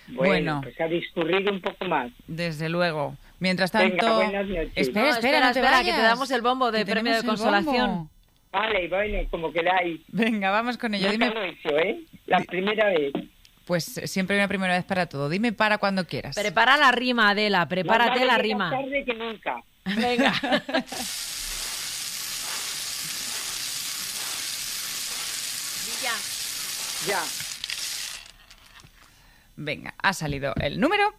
Bueno, pues ha discurrido un poco más. desde luego. Mientras Venga, tanto... buenas noches. Espera, no te vayas. que te damos el bombo de Que premio tenemos de el consolación. bombo. Vale, bueno, como queráis. Venga, vamos con ello. Nunca Dime, lo he hecho, ¿eh? La primera vez. pues siempre hay una primera vez para todo. Dime para cuando quieras. Prepara la rima, Adela, prepárate Más la vale rima. más tarde que nunca. Venga. Ya. Venga, ha salido el número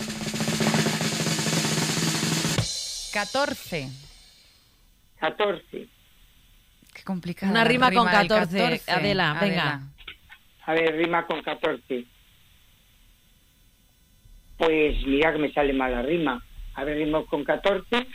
14. 14. Qué complicado. Una rima con del 14, Adela, venga. A ver, rima con 14. Pues mira que me sale mal la rima. A ver, rimo con 14.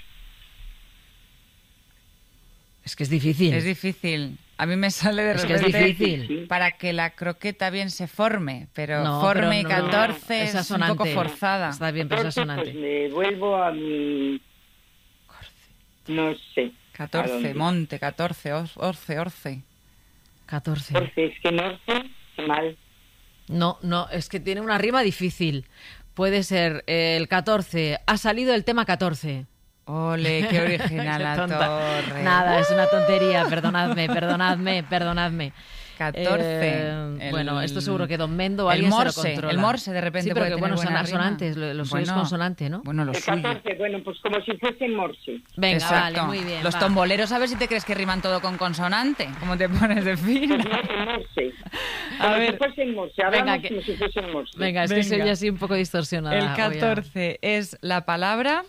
Es que es difícil. Es difícil. A mí me sale de Es que es repente difícil. para que la croqueta bien se forme, pero No, forme pero no, 14 es es un poco asonante. forzada. Está bien, pero es 14, asonante. pues me vuelvo a mi... No sé. ¿A 14, dónde? monte, 14, orce. 14. 14, es que no sé. Qué mal. No, es que tiene una rima difícil. Puede ser el 14. Ha salido el tema 14. Ole, qué original Qué la tonta. torre. Nada, es una tontería. Perdonadme. 14. Bueno, esto seguro que Don Mendo o el alguien morse, se lo controla. el morse de repente Sí, pero puede que tener bueno, son buena rima. asonantes, lo suyo es consonante, ¿no? Bueno, lo El suyo. 14, bueno, pues como si fuese en morse. Venga, Exacto. vale, muy bien. Los va. tomboleros, a ver si te crees que riman todo con consonante. ¿Cómo te pones de Pues fino? no, en morse. A Como ver. si fuese en morse. Hablamos Venga, que- como si fuese en morse. Venga, es que se Venga. oye así un poco distorsionada. El Voy a- 14 es la palabra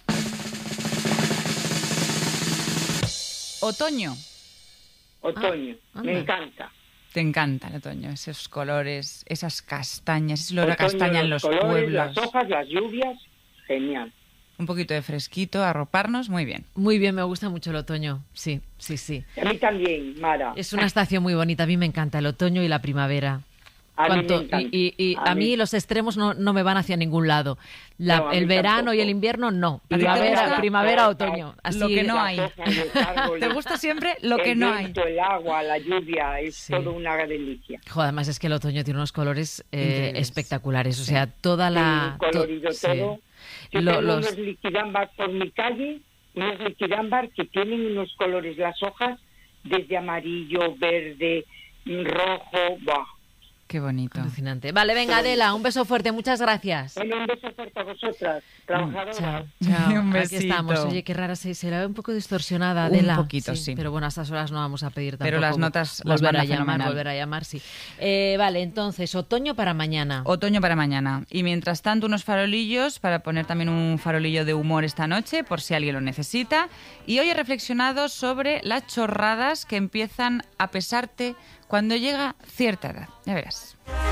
otoño. Otoño. anda. Me encanta. Te encanta el otoño, esos colores, esas castañas, ese olor a Otoño, castaña en los colores, pueblos. Las hojas, las lluvias. Genial. Un poquito de fresquito, arroparnos, muy bien. Muy bien, me gusta mucho el otoño. Sí. A mí también, Mara. Es una estación muy bonita. A mí me encanta el otoño y la primavera. A mí me Cuanto- encanta. y a mí los extremos no me van hacia ningún lado. No, a mí el verano tampoco. y el invierno no. ¿A ti te gusta? Primavera, otoño. Así, Lo que no hay. Las hojas, los árboles, ¿Te gusta siempre lo que el no hay? viento, el agua, la lluvia, es Sí. todo una delicia. Joder, además es que el otoño tiene unos colores Increíbles. espectaculares. O sea, toda la... Sí, colorido sí. todo. Yo Lo- tengo los- unos liquidámbar por mi calle, unos liquidámbar que tienen unos colores, las hojas, desde amarillo, verde, rojo, ¡buah! Qué bonito. Alucinante. Vale, venga, Adela, un beso fuerte. Muchas gracias. Bueno, un beso fuerte a vosotras, trabajadoras. Chao. Un Aquí besito. estamos. Oye, qué rara se la ve un poco distorsionada, Adela. Un poquito, sí. Pero bueno, a estas horas no vamos a pedir tampoco. Pero las notas las volver van a a llamar, fenomenal. volver a llamar, sí. Vale, entonces, otoño para mañana. Otoño para mañana. Y mientras tanto, unos farolillos para poner también un farolillo de humor esta noche, por si alguien lo necesita. Y hoy he reflexionado sobre las chorradas que empiezan a pesarte cuando llega cierta edad. Ya verás.